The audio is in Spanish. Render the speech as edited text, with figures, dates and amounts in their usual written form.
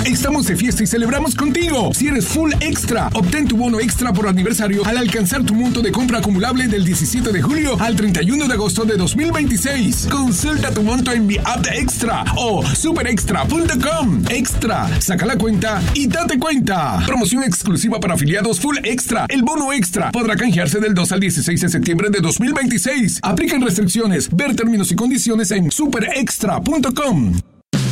Estamos de fiesta y celebramos contigo. Si eres Full Extra, obtén tu bono extra por aniversario al alcanzar tu monto de compra acumulable del 17 de julio al 31 de agosto de 2026. Consulta tu monto en mi app de Extra o superextra.com. Extra, saca la cuenta y date cuenta. Promoción exclusiva para afiliados Full Extra. El bono extra podrá canjearse del 2 al 16 de septiembre de 2026. Aplican restricciones. Ver términos y condiciones en superextra.com.